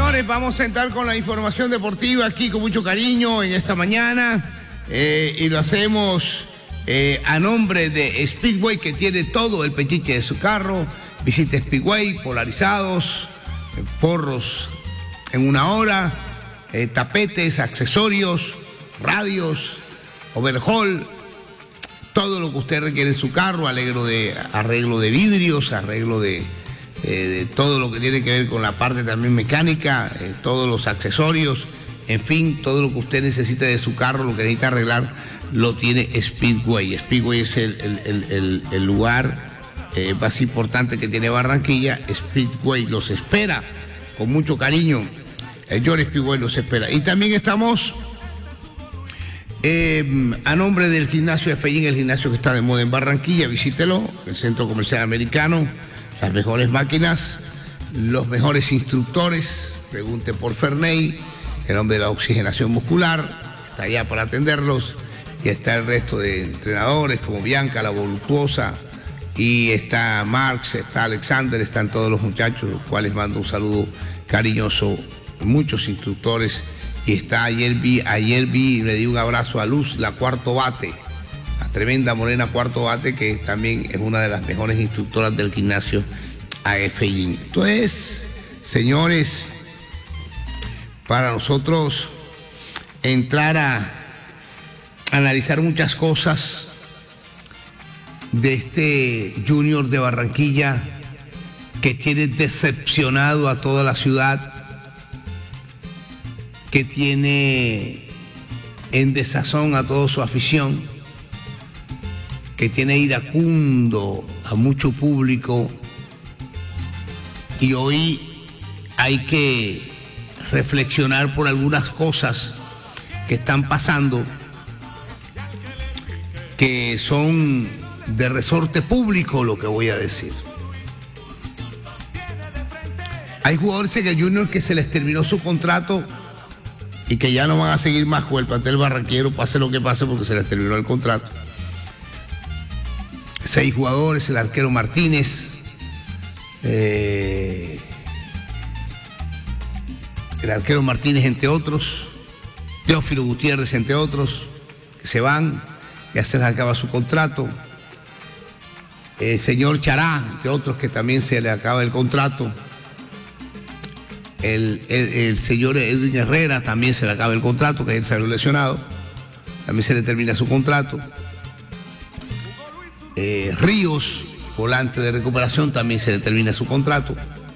Señores, vamos a entrar con la información deportiva aquí con mucho cariño en esta mañana y lo hacemos a nombre de Speedway, que tiene todo el pechiche de su carro. Visite Speedway, polarizados, forros en una hora, tapetes, accesorios, radios, overhaul, todo lo que usted requiere en su carro, arreglo de vidrios, arreglo de todo lo que tiene que ver con la parte también mecánica, todos los accesorios, en fin, todo lo que usted necesita de su carro, lo que necesita arreglar, lo tiene Speedway. Speedway es el lugar más importante que tiene Barranquilla. Speedway los espera con mucho cariño. John Speedway los espera. Y también estamos a nombre del gimnasio de Fellín, el gimnasio que está de moda en Barranquilla. Visítelo, el Centro Comercial Americano. Las mejores máquinas, los mejores instructores. Pregunte por Ferney, el hombre de la oxigenación muscular, está allá para atenderlos. Y está el resto de entrenadores como Bianca, la voluptuosa, y está Marx, está Alexander, están todos los muchachos, los cuales mando un saludo cariñoso, muchos instructores. Y está, ayer vi, le di un abrazo a Luz, la cuarto bate, la tremenda morena cuarto bate, que también es una de las mejores instructoras del gimnasio AFI. Entonces, señores, para nosotros entrar a analizar muchas cosas de este Junior de Barranquilla que tiene decepcionado a toda la ciudad, que tiene en desazón a toda su afición, que tiene iracundo a mucho público, y hoy hay que reflexionar por algunas cosas que están pasando, que son de resorte público, lo que voy a decir. Hay jugadores en el Junior que se les terminó su contrato y que ya no van a seguir más con el plantel barranquero, pase lo que pase, porque se les terminó el contrato. 6 jugadores, el arquero Martínez, entre otros, Teófilo Gutiérrez, entre otros, que se van, ya se les acaba su contrato. El señor Chará, entre otros, que también se le acaba el contrato. El señor Edwin Herrera también se le acaba el contrato, que él salió lesionado, también se le termina su contrato. Ríos, volante de recuperación, también se le termina su contrato.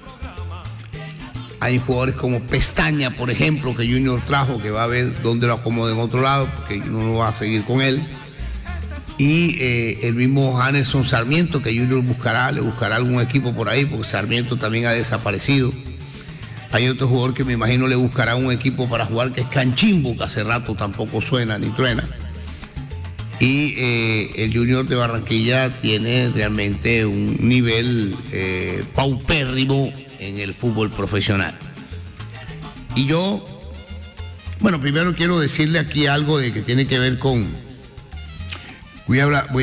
Hay jugadores como Pestaña, por ejemplo, que Junior trajo, que va a ver dónde lo acomoda en otro lado, porque no va a seguir con él. Y el mismo Anderson Sarmiento, que Junior le buscará algún equipo por ahí, porque Sarmiento también ha desaparecido. Hay otro jugador que me imagino le buscará un equipo para jugar, que es Canchimbo, que hace rato tampoco suena ni truena. Y el Junior de Barranquilla tiene realmente un nivel paupérrimo en el fútbol profesional. Y yo, bueno, primero quiero decirle aquí algo de que tiene que ver con... Voy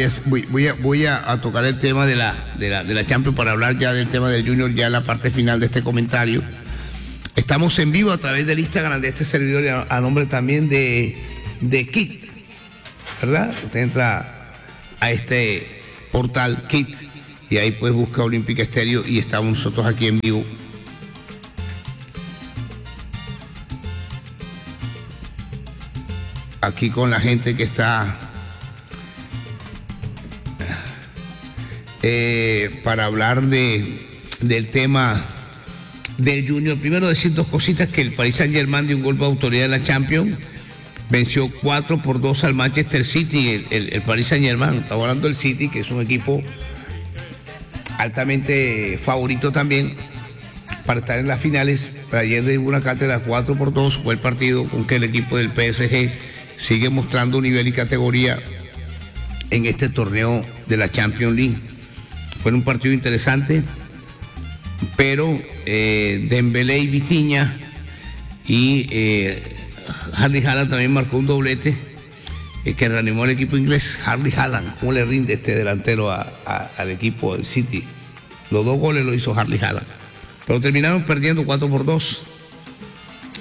a tocar el tema de la Champions para hablar ya del tema del Junior, ya en la parte final de este comentario. Estamos en vivo a través del Instagram de este servidor, a nombre también de Kit, ¿verdad? Usted entra a este portal Kit y ahí pues busca Olímpica Estéreo y estamos nosotros aquí en vivo. Aquí con la gente que está para hablar del tema del Junior. Primero decir 2 cositas, que el Paris Saint-Germain dio un golpe de autoridad en la Champions, venció 4-2 al Manchester City, el Paris Saint-Germain. Estamos hablando del City, que es un equipo altamente favorito también para estar en las finales. Ayer de una cátedra 4-2 fue el partido con que el equipo del PSG sigue mostrando un nivel y categoría en este torneo de la Champions League. Fue un partido interesante, pero Dembélé y Vitinha y Harry Haaland también marcó un doblete que reanimó al equipo inglés. Harry Haaland, ¿cómo le rinde este delantero al equipo del City? Los 2 goles lo hizo Harry Haaland, pero terminaron perdiendo 4-2.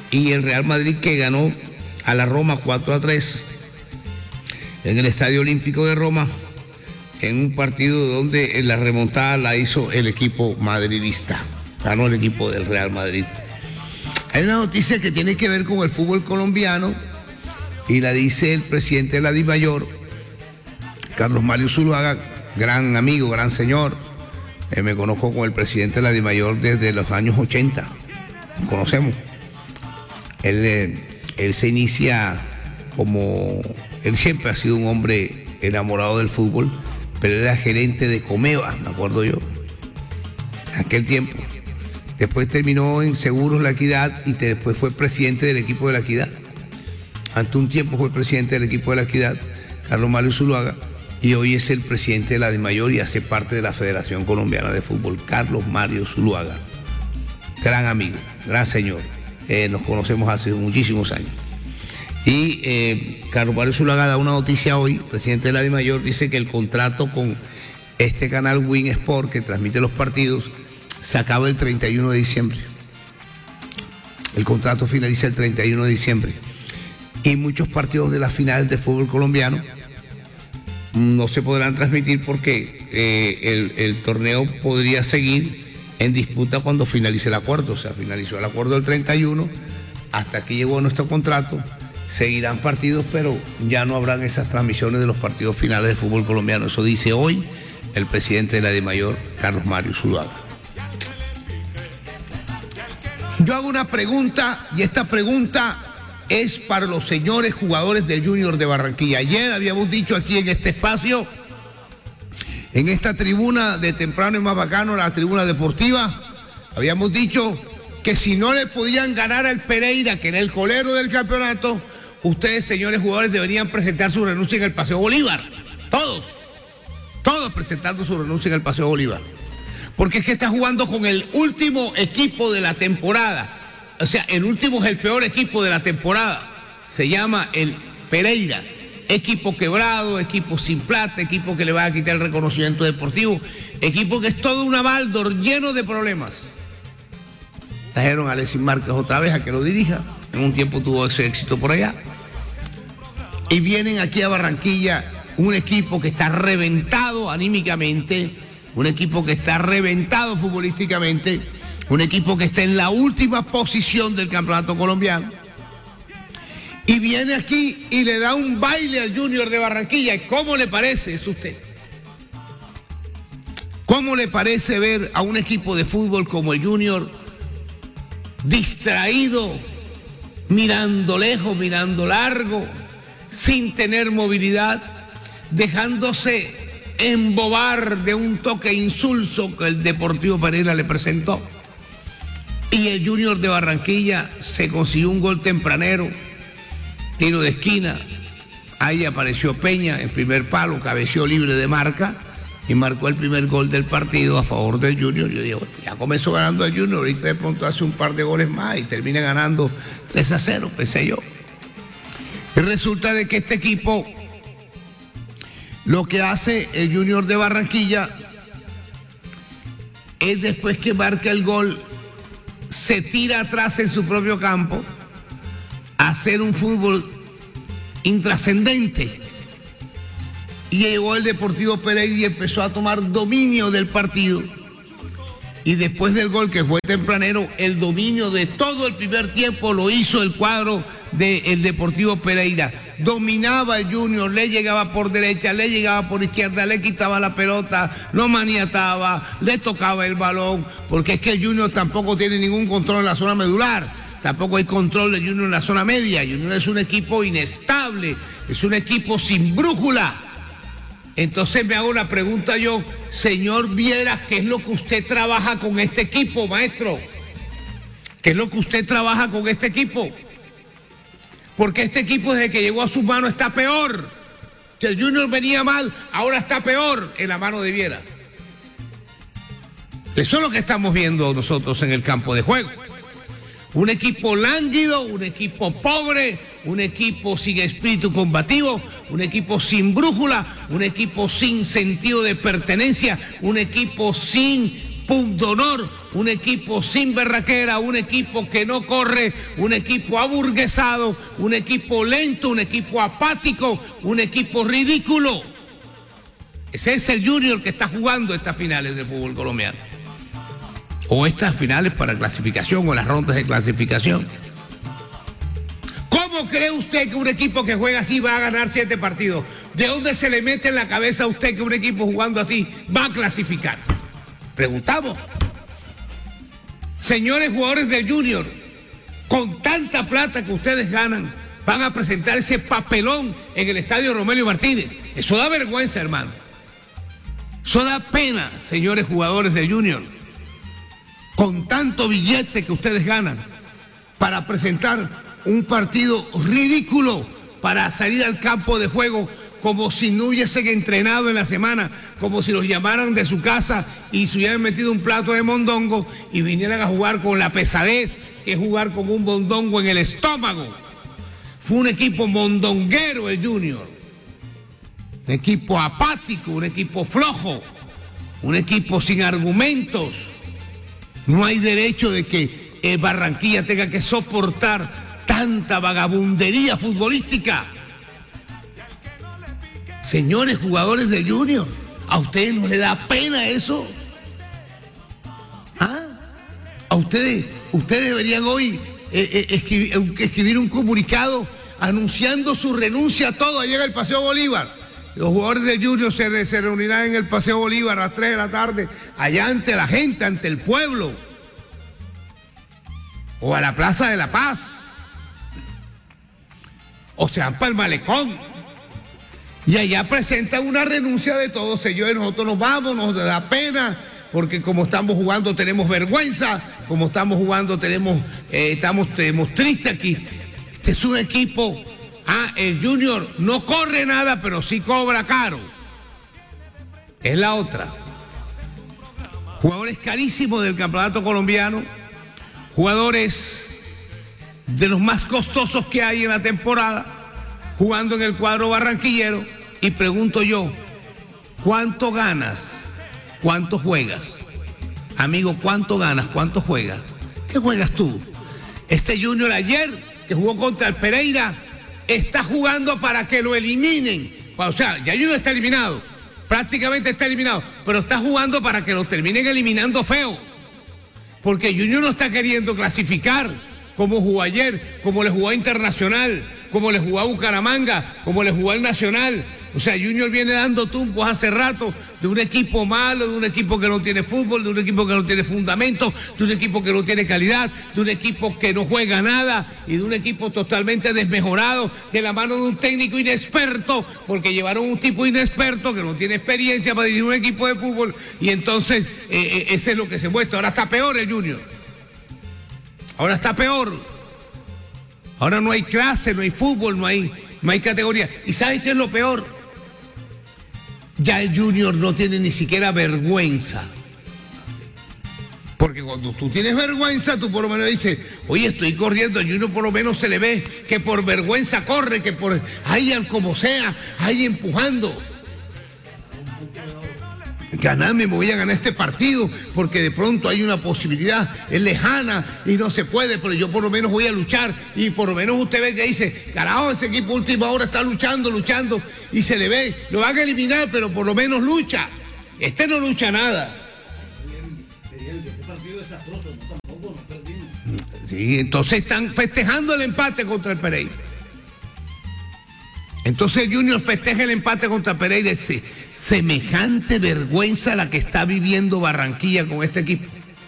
y el Real Madrid, que ganó a la Roma 4-3 en el Estadio Olímpico de Roma, en un partido donde la remontada la hizo el equipo madridista, ganó el equipo del Real Madrid. Hay una noticia que tiene que ver con el fútbol colombiano y la dice el presidente de la DIMAYOR, Carlos Mario Zuluaga, gran amigo, gran señor. Me conozco con el presidente de la DIMAYOR desde los años 80, nos conocemos. Él se inicia como, él siempre ha sido un hombre enamorado del fútbol, pero era gerente de Comeva, me acuerdo yo, en aquel tiempo. Después terminó en Seguros La Equidad y después fue presidente del equipo de La Equidad. Ante un tiempo fue presidente del equipo de La Equidad, Carlos Mario Zuluaga, y hoy es el presidente de la DIMAYOR y hace parte de la Federación Colombiana de Fútbol, Carlos Mario Zuluaga. Gran amigo, gran señor. Nos conocemos hace muchísimos años. Y Carlos Mario Zuluaga da una noticia hoy, presidente de la DIMAYOR, dice que el contrato con este canal Win Sport, que transmite los partidos, se acaba el 31 de diciembre. El contrato finaliza el 31 de diciembre. Y muchos partidos de las finales de fútbol colombiano no se podrán transmitir porque el torneo podría seguir en disputa cuando finalice el acuerdo. O sea, finalizó el acuerdo el 31, hasta aquí llegó nuestro contrato, seguirán partidos, pero ya no habrán esas transmisiones de los partidos finales de fútbol colombiano. Eso dice hoy el presidente de la DIMAYOR, Carlos Mario Zuluaga. Yo hago una pregunta, y esta pregunta es para los señores jugadores del Junior de Barranquilla. Ayer habíamos dicho aquí en este espacio, en esta tribuna de temprano y más bacano, la tribuna deportiva, habíamos dicho que si no le podían ganar al Pereira, que era el colero del campeonato, ustedes, señores jugadores, deberían presentar su renuncia en el Paseo Bolívar. Todos presentando su renuncia en el Paseo Bolívar. Porque es que está jugando con el último equipo de la temporada. O sea, el último es el peor equipo de la temporada. Se llama el Pereira. Equipo quebrado, equipo sin plata, equipo que le va a quitar el reconocimiento deportivo, equipo que es todo un Baldor lleno de problemas. Trajeron a Alexis Márquez otra vez a que lo dirija. En un tiempo tuvo ese éxito por allá. Y vienen aquí a Barranquilla un equipo que está reventado anímicamente, un equipo que está reventado futbolísticamente, un equipo que está en la última posición del campeonato colombiano. Y viene aquí y le da un baile al Junior de Barranquilla. ¿Cómo le parece eso a usted? ¿Cómo le parece ver a un equipo de fútbol como el Junior distraído, mirando lejos, mirando largo, sin tener movilidad, dejándose embobar de un toque insulso que el Deportivo Pereira le presentó? Y el Junior de Barranquilla se consiguió un gol tempranero, tiro de esquina, ahí apareció Peña en primer palo, cabeceó libre de marca y marcó el primer gol del partido a favor del Junior. Yo digo, ya comenzó ganando el Junior, ahorita de pronto hace un par de goles más y termina ganando 3-0, pensé yo. Y resulta de que este equipo, lo que hace el Junior de Barranquilla es, después que marca el gol, se tira atrás en su propio campo a hacer un fútbol intrascendente. Y llegó el Deportivo Pereira y empezó a tomar dominio del partido. Y después del gol, que fue tempranero, el dominio de todo el primer tiempo lo hizo el cuadro del Deportivo Pereira. Dominaba el Junior, le llegaba por derecha, le llegaba por izquierda, le quitaba la pelota, lo maniataba, le tocaba el balón, porque es que el Junior tampoco tiene ningún control en la zona medular, tampoco hay control del Junior en la zona media. Junior es un equipo inestable, es un equipo sin brújula. Entonces me hago una pregunta yo, señor Viera, ¿qué es lo que usted trabaja con este equipo, maestro? ¿Qué es lo que usted trabaja con este equipo? Porque este equipo, desde que llegó a sus manos, está peor. Que el Junior venía mal, ahora está peor en la mano de Viera. Eso es lo que estamos viendo nosotros en el campo de juego. Un equipo lánguido, un equipo pobre, un equipo sin espíritu combativo, un equipo sin brújula, un equipo sin sentido de pertenencia, un equipo sin pundonor, un equipo sin berraquera, un equipo que no corre, un equipo aburguesado, un equipo lento, un equipo apático, un equipo ridículo. Ese es el Junior que está jugando estas finales del fútbol colombiano. O estas finales para clasificación o las rondas de clasificación. ¿Cómo cree usted que un equipo que juega así va a ganar 7 partidos? ¿De dónde se le mete en la cabeza a usted que un equipo jugando así va a clasificar? Preguntamos. Señores jugadores del Junior, con tanta plata que ustedes ganan, van a presentar ese papelón en el estadio Romelio Martínez. Eso da vergüenza, hermano. Eso da pena, señores jugadores del Junior. Con tanto billete que ustedes ganan para presentar un partido ridículo, para salir al campo de juego como si no hubiesen entrenado en la semana, como si los llamaran de su casa y se hubieran metido un plato de mondongo y vinieran a jugar con la pesadez que es jugar con un mondongo en el estómago. Fue un equipo mondonguero el Junior, un equipo apático, un equipo flojo, un equipo sin argumentos. No hay derecho de que Barranquilla tenga que soportar tanta vagabundería futbolística. Señores jugadores del Junior, ¿a ustedes no les da pena eso? ¿Ah? ¿A ustedes deberían hoy escribir un comunicado anunciando su renuncia a todo allá en el Paseo Bolívar? Los jugadores del Junior se reunirán en el Paseo Bolívar a las 3 de la tarde, allá ante la gente, ante el pueblo, o a la Plaza de la Paz, o se van para el malecón. Y allá presentan una renuncia de todos. Señores, nosotros nos vamos, nos da pena, porque como estamos jugando tenemos vergüenza, como estamos jugando estamos tristes aquí. Este es un equipo, el Junior no corre nada, pero sí cobra caro. Es la otra. Jugadores carísimos del campeonato colombiano, jugadores de los más costosos que hay en la temporada, jugando en el cuadro barranquillero. Y pregunto yo, ¿cuánto ganas? ¿Cuánto juegas? Amigo, ¿cuánto ganas? ¿Cuánto juegas? ¿Qué juegas tú? Este Junior ayer, que jugó contra el Pereira, está jugando para que lo eliminen. O sea, ya Junior está eliminado, prácticamente está eliminado, pero está jugando para que lo terminen eliminando feo. Porque Junior no está queriendo clasificar como jugó ayer, como le jugó a Internacional, como le jugó a Bucaramanga, como le jugó al Nacional. O sea, Junior viene dando tumbos hace rato de un equipo malo, de un equipo que no tiene fútbol, de un equipo que no tiene fundamento, de un equipo que no tiene calidad, de un equipo que no juega nada y de un equipo totalmente desmejorado, de la mano de un técnico inexperto, porque llevaron un tipo inexperto que no tiene experiencia para dirigir un equipo de fútbol, y entonces ese es lo que se muestra. Ahora está peor el Junior. Ahora está peor. Ahora no hay clase, no hay fútbol, no hay categoría. ¿Y sabes qué es lo peor? Ya el Junior no tiene ni siquiera vergüenza. Porque cuando tú tienes vergüenza, tú por lo menos dices, oye, estoy corriendo, el Junior por lo menos se le ve que por vergüenza corre, que por ahí como sea, ahí empujando. Ganarme, me voy a ganar este partido, porque de pronto hay una posibilidad, es lejana y no se puede, pero yo por lo menos voy a luchar, y por lo menos usted ve que dice, carajo, ese equipo última hora está luchando, y se le ve, lo van a eliminar, pero por lo menos lucha. Este no lucha nada. Sí, entonces están festejando el empate contra el Pereira. Entonces el Junior festeja el empate contra Pereira. Semejante vergüenza la que está viviendo Barranquilla con este equipo.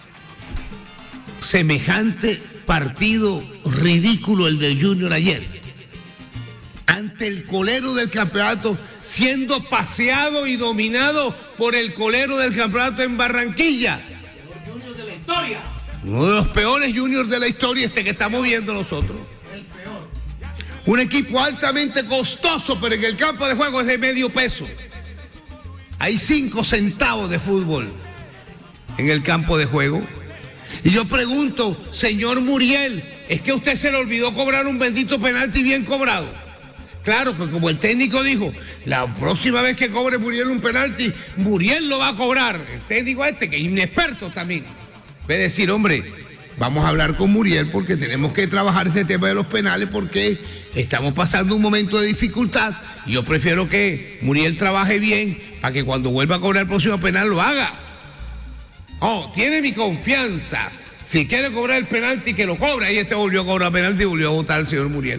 Semejante partido ridículo el del Junior ayer. Ante el colero del campeonato, siendo paseado y dominado por el colero del campeonato en Barranquilla. El Junior de la historia. Uno de los peores Juniors de la historia, que estamos viendo nosotros. Un equipo altamente costoso, pero en el campo de juego es de medio peso. Hay 5 centavos de fútbol en el campo de juego. Y yo pregunto, señor Muriel, ¿es que a usted se le olvidó cobrar un bendito penalti bien cobrado? Claro que como el técnio dijo, la próxima vez que cobre Muriel un penalti, Muriel lo va a cobrar. El técnico que es inexperto también. Ve decir, hombre, vamos a hablar con Muriel porque tenemos que trabajar este tema de los penales porque estamos pasando un momento de dificultad. Y yo prefiero que Muriel trabaje bien para que cuando vuelva a cobrar el próximo penal lo haga. Oh, tiene mi confianza. Si quiere cobrar el penalti, que lo cobre. Y volvió a cobrar penalti y volvió a votar al señor Muriel.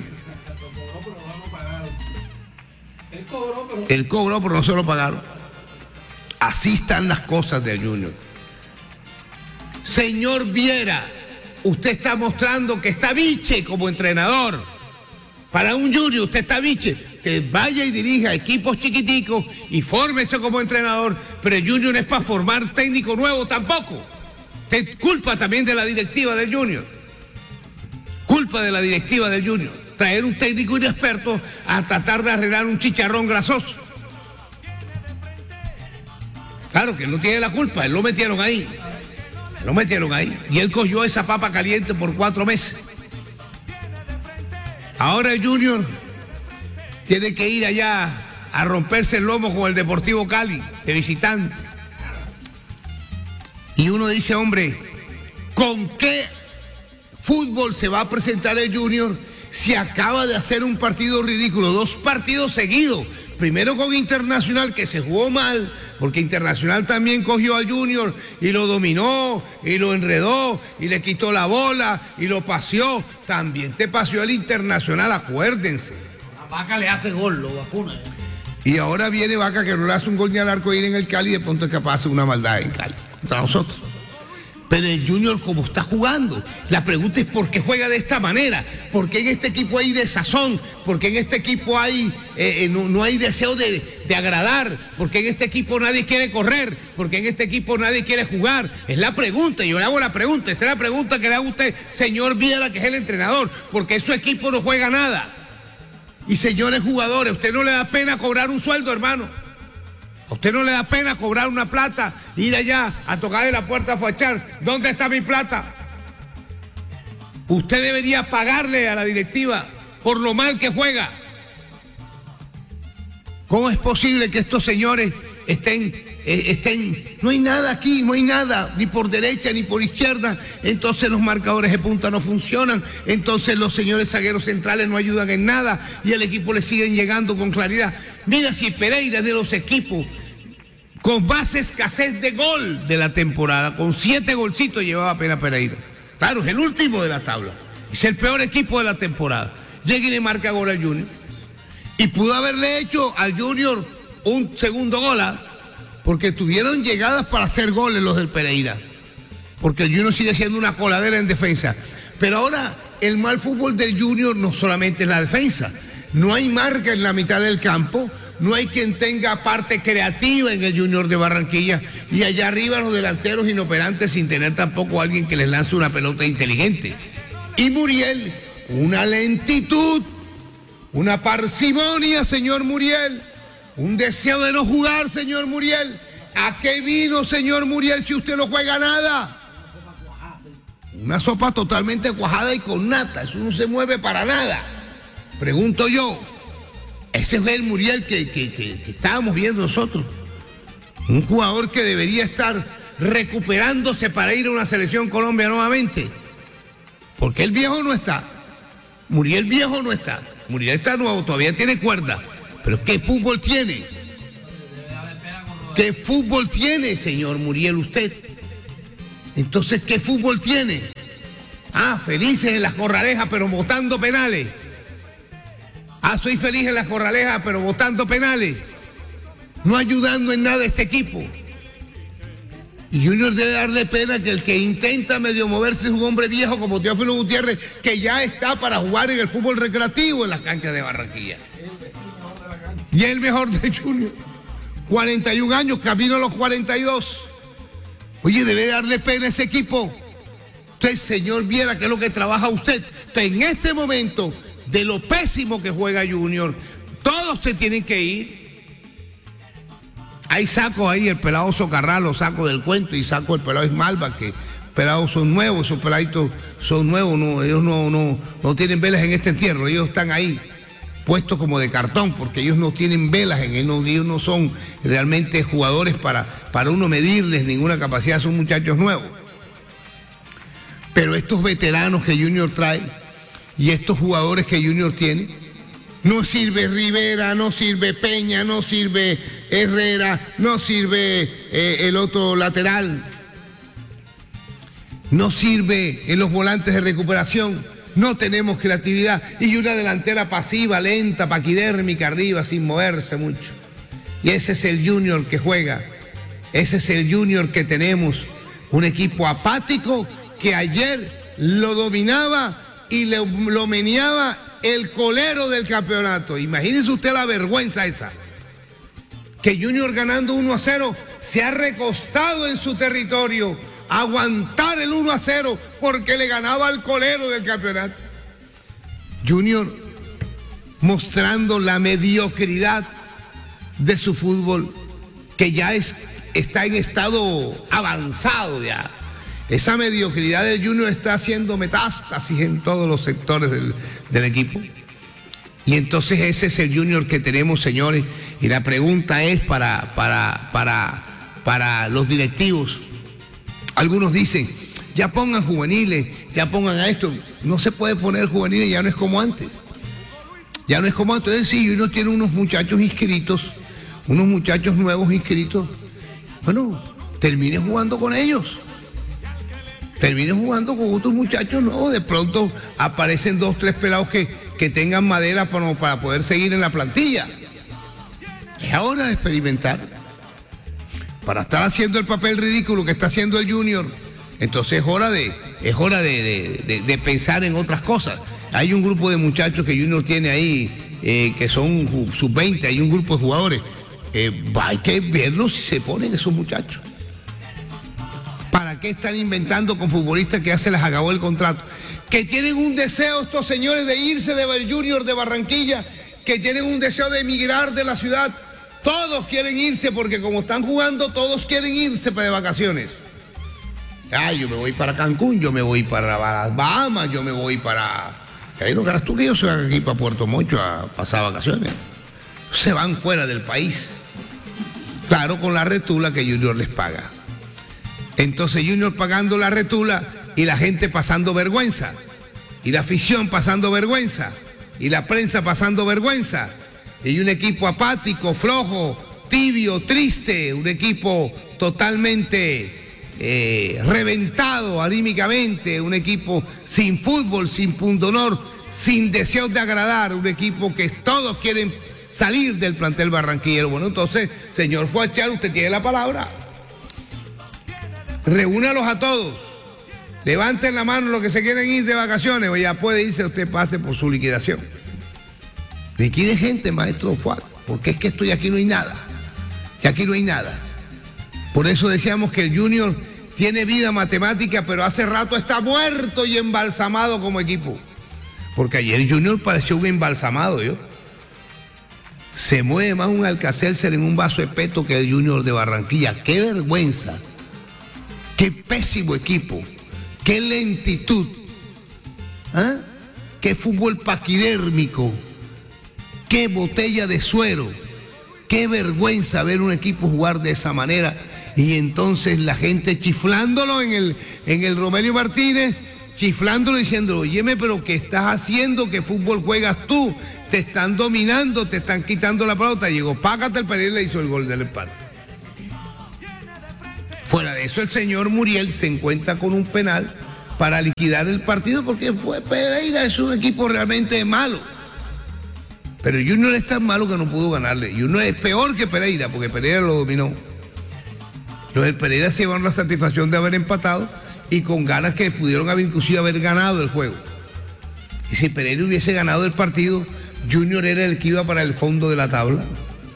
Él cobró, pero no se lo pagaron. Así están las cosas del Junior. Señor Viera, usted está mostrando que está biche como entrenador. Para un Junior, usted está biche. Que vaya y dirija equipos chiquiticos y fórmese como entrenador. Pero el Junior no es para formar técnico nuevo tampoco. Usted culpa también de la directiva del Junior. Culpa de la directiva del Junior. Traer un técnico inexperto a tratar de arreglar un chicharrón grasoso. Claro que él no tiene la culpa, él lo metieron ahí. Lo metieron ahí. Y él cogió esa papa caliente por 4 meses. Ahora el Junior tiene que ir allá a romperse el lomo con el Deportivo Cali, de visitante. Y uno dice, hombre, ¿con qué fútbol se va a presentar el Junior si acaba de hacer un partido ridículo? 2 partidos seguidos. Primero con Internacional, que se jugó mal, porque Internacional también cogió al Junior y lo dominó, y lo enredó, y le quitó la bola, y lo paseó. También te paseó el Internacional, acuérdense. La Vaca le hace gol, lo vacuna. Y ahora viene Vaca que no le hace un gol ni al arco ir en el Cali y de pronto es capaz de hacer una maldad en Cali, contra nosotros. Pero el Junior, como está jugando, la pregunta es por qué juega de esta manera, por qué en este equipo hay desazón, por qué en este equipo hay no hay deseo de agradar, por qué en este equipo nadie quiere correr, por qué en este equipo nadie quiere jugar. Es la pregunta, yo le hago la pregunta, esa es la pregunta que le hago a usted, señor Viera, que es el entrenador, porque su equipo no juega nada. Y señores jugadores, ¿a usted no le da pena cobrar un sueldo, hermano? ¿A usted no le da pena cobrar una plata, ir allá a tocarle la puerta a Fachar? ¿Dónde está mi plata? Usted debería pagarle a la directiva por lo mal que juega. ¿Cómo es posible que estos señores estén, no hay nada aquí, no hay nada, ni por derecha ni por izquierda? Entonces los marcadores de punta no funcionan, entonces los señores zagueros centrales no ayudan en nada y el equipo le siguen llegando con claridad. Mira si Pereira es de los equipos con más escasez de gol de la temporada, con 7 golcitos llevaba apenas Pereira. Claro, es el último de la tabla, es el peor equipo de la temporada. Llega y le marca gol al Junior. Y pudo haberle hecho al Junior un segundo gol, porque tuvieron llegadas para hacer goles los del Pereira. Porque el Junior sigue siendo una coladera en defensa. Pero ahora el mal fútbol del Junior no solamente es la defensa. No hay marca en la mitad del campo, no hay quien tenga parte creativa en el Junior de Barranquilla. Y allá arriba los delanteros inoperantes sin tener tampoco a alguien que les lance una pelota inteligente. Y Muriel, una lentitud, una parsimonia, señor Muriel, un deseo de no jugar, señor Muriel. ¿A qué vino, señor Muriel, si usted no juega nada? Una sopa totalmente cuajada y con nata, eso no se mueve para nada. Pregunto yo, ese es el Muriel que estábamos viendo nosotros. Un jugador que debería estar recuperándose para ir a una selección Colombia nuevamente. Porque el viejo no está. Muriel viejo no está. Muriel está nuevo, todavía tiene cuerda. Pero ¿qué fútbol tiene? ¿Qué fútbol tiene, señor Muriel, usted? Entonces, ¿qué fútbol tiene? Ah, felices en las corralejas, pero botando penales. Ah, soy feliz en las corralejas, pero botando penales. No ayudando en nada a este equipo. Y Junior debe darle pena que el que intenta medio moverse es un hombre viejo como Teófilo Gutiérrez, que ya está para jugar en el fútbol recreativo en las canchas de Barranquilla. Y es el mejor de Junior. 41 años, camino a los 42. Oye, debe darle pena a ese equipo. Usted, señor Viera, ¿qué es lo que trabaja usted? En este momento, de lo pésimo que juega Junior, todos se tienen que ir. Hay sacos ahí, el pelado Socarralo lo saco del cuento y saco el pelado Ismalva, que pelados son nuevos, esos peladitos son nuevos, no, ellos no tienen velas en este entierro, ellos están ahí. puestos como de cartón, porque ellos no tienen velas en él, ellos no son realmente jugadores para uno medirles ninguna capacidad, son muchachos nuevos. Pero estos veteranos que Junior trae y estos jugadores que Junior tiene, no sirve Rivera, no sirve Peña, no sirve Herrera, no sirve el otro lateral, no sirve en los volantes de recuperación, no tenemos creatividad y una delantera pasiva, lenta, paquidérmica arriba, sin moverse mucho. Y ese es el Junior que juega, ese es el Junior que tenemos, un equipo apático que ayer lo dominaba y lo meneaba el colero del campeonato. Imagínense usted la vergüenza esa, que Junior ganando 1-0 se ha recostado en su territorio a aguantar el 1-0 porque le ganaba al colero del campeonato. Junior mostrando la mediocridad de su fútbol, que ya está en estado avanzado ya. Esa mediocridad del Junior está haciendo metástasis en todos los sectores del equipo. Y entonces ese es el Junior que tenemos, señores. Y la pregunta es para los directivos. Algunos dicen, ya pongan juveniles, ya pongan a esto. No se puede poner juveniles, ya no es como antes. Ya no es como antes. Entonces, sí, uno tiene unos muchachos inscritos, unos muchachos nuevos inscritos. Bueno, termine jugando con ellos. Terminen jugando con otros muchachos nuevos. De pronto aparecen 2, 3 pelados que tengan madera para poder seguir en la plantilla. Es hora de experimentar. Para estar haciendo el papel ridículo que está haciendo el Junior, entonces es hora de pensar en otras cosas. Hay un grupo de muchachos que Junior tiene ahí, que son sub-20, hay un grupo de jugadores. Hay que verlos si se ponen esos muchachos. ¿Para qué están inventando con futbolistas que ya se les acabó el contrato? Que tienen un deseo estos señores de irse del Junior de Barranquilla, que tienen un deseo de emigrar de la ciudad. Todos quieren irse porque como están jugando, todos quieren irse de vacaciones. Yo me voy para Cancún, yo me voy para las Bahamas, yo me voy para... Ahí no creas tú que ellos se van aquí para Puerto Mocho a pasar vacaciones. Se van fuera del país. Claro, con la retula que Junior les paga. Entonces Junior pagando la retula y la gente pasando vergüenza, y la afición pasando vergüenza, y la prensa pasando vergüenza, y un equipo apático, flojo, tibio, triste, un equipo totalmente reventado anímicamente, un equipo sin fútbol, sin pundonor, sin deseos de agradar, un equipo que todos quieren salir del plantel barranquillero. Bueno, entonces, señor Fuachar, usted tiene la palabra. Reúnalos a todos, levanten la mano los que se quieren ir de vacaciones, o ya puede irse, usted pase por su liquidación. Liquide gente, maestro Fuad, porque es que esto y aquí no hay nada, y aquí no hay nada. Por eso decíamos que el Junior tiene vida matemática, pero hace rato está muerto y embalsamado como equipo, porque ayer el Junior pareció un embalsamado, ¿yo? Se mueve más un Alka-Seltzer en un vaso de peto que el Junior de Barranquilla. ¡Qué vergüenza! ¡Qué pésimo equipo! ¡Qué lentitud! ¿Ah? ¡Qué fútbol paquidérmico! ¡Qué botella de suero! ¡Qué vergüenza ver un equipo jugar de esa manera! Y entonces la gente chiflándolo en el Romelio Martínez, chiflándolo diciendo, óyeme, pero ¿qué estás haciendo? ¿Qué fútbol juegas tú? Te están dominando, te están quitando la pelota. Llegó Pácate, el Pereira le hizo el gol del empate. Fuera de eso, el señor Muriel se encuentra con un penal para liquidar el partido, porque Pereira es un equipo realmente malo. Pero Junior es tan malo que no pudo ganarle. Junior es peor que Pereira, porque Pereira lo dominó. Los del Pereira se llevaron la satisfacción de haber empatado y con ganas que pudieron inclusive haber ganado el juego. Y si Pereira hubiese ganado el partido, Junior era el que iba para el fondo de la tabla.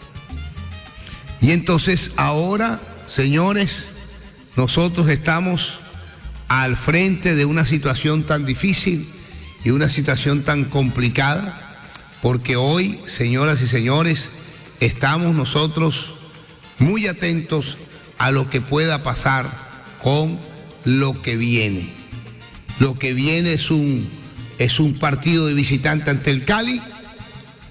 Y entonces ahora, señores, nosotros estamos al frente de una situación tan difícil y una situación tan complicada, porque hoy, señoras y señores, estamos nosotros muy atentos a lo que pueda pasar con lo que viene. Lo que viene es un partido de visitante ante el Cali,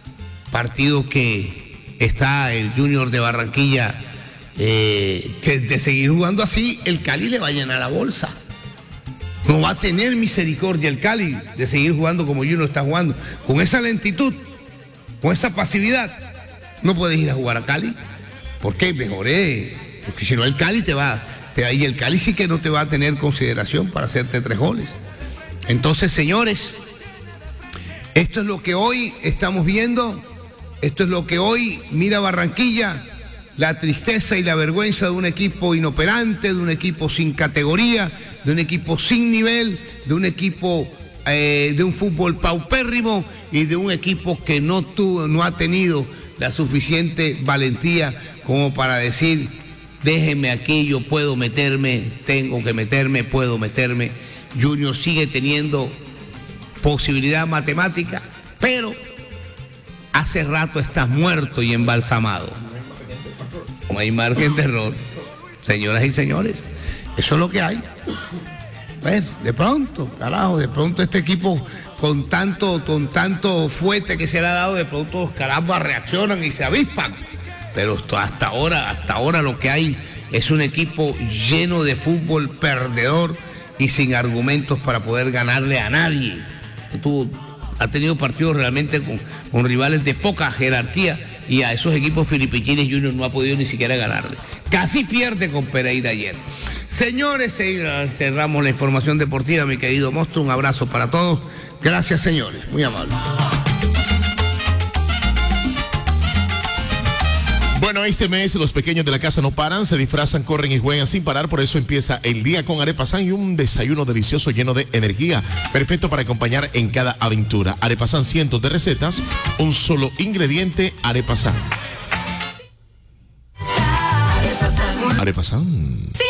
partido que está el Junior de Barranquilla, de seguir jugando así, el Cali le va a llenar la bolsa. No va a tener misericordia el Cali de seguir jugando como Junior está jugando. Con esa lentitud, con esa pasividad, no puedes ir a jugar a Cali. ¿Por qué? Mejoré. Porque si no, el Cali y el Cali sí que no te va a tener consideración para hacerte 3 goles. Entonces, señores, esto es lo que hoy estamos viendo. Esto es lo que hoy mira Barranquilla. La tristeza y la vergüenza de un equipo inoperante, de un equipo sin categoría, de un equipo sin nivel, de un equipo de un fútbol paupérrimo y de un equipo que no ha tenido la suficiente valentía como para decir, déjenme aquí, yo puedo meterme, tengo que meterme, puedo meterme. Junior sigue teniendo posibilidad matemática, pero hace rato estás muerto y embalsamado. No hay margen de error. Señoras y señores, eso es lo que hay. Pues, de pronto, carajo, de pronto este equipo con tanto fuete que se le ha dado, de pronto, caramba, reaccionan y se avispan. Pero hasta ahora lo que hay es un equipo lleno de fútbol perdedor y sin argumentos para poder ganarle a nadie. Ha tenido partidos realmente con rivales de poca jerarquía y a esos equipos filipichines Junior no ha podido ni siquiera ganarle. Casi pierde con Pereira ayer. Señores, cerramos la información deportiva, mi querido monstruo. Un abrazo para todos. Gracias, señores. Muy amable. Bueno, este mes los pequeños de la casa no paran, se disfrazan, corren y juegan sin parar, por eso empieza el día con Arepasan y un desayuno delicioso lleno de energía, perfecto para acompañar en cada aventura. Arepasan, cientos de recetas, un solo ingrediente, Arepasan. Arepasan.